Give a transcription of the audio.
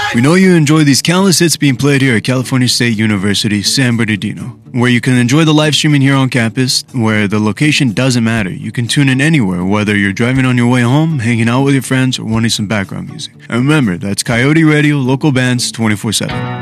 We know you enjoy these countless hits being played here at California State University, San Bernardino, where you can enjoy the live streaming here on campus, where the location doesn't matter. You can tune in anywhere, whether you're driving on your way home, hanging out with your friends, or wanting some background music. And remember, that's Coyote Radio, local bands, 24/7.